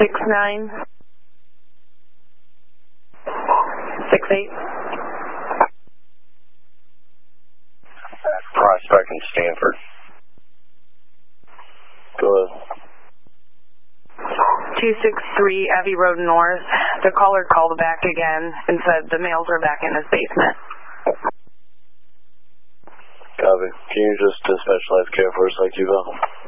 6968. Prospect in Stanford. Go ahead. 263 Abbey Road North. The caller called back again and said the males are back in his basement. Copy. Can you just dispatch live care for us like you've